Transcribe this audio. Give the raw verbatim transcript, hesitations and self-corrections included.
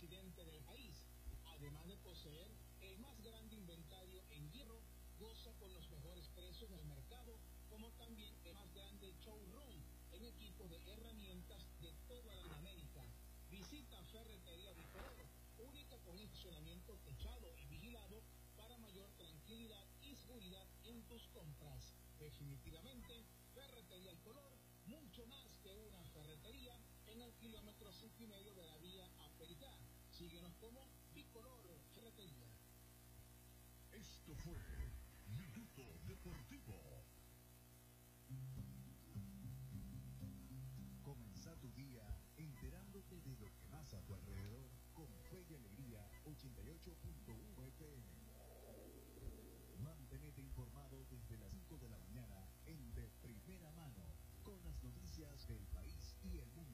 occidente del país. Además de poseer el más grande inventario en hierro, goza con los mejores precios del mercado, como también el más grande showroom en equipos de herramientas de toda Latinoamérica. Visita Ferretería Bicolor, única con estacionamiento techado y vigilado para mayor tranquilidad y seguridad en tus compras. Definitivamente, Ferretería El Color, mucho más que una ferretería, en el kilómetro cinco y medio de la vía Apericá. Síguenos como Bicolor Ferretería. Esto fue Minuto Deportivo. Comenzá tu día enterándote de lo que pasa a tu alrededor con Fe y Alegría ochenta y ocho punto uno F M. Mantenete informado desde las cinco de la mañana en De Primera Mano con las noticias del país y el mundo.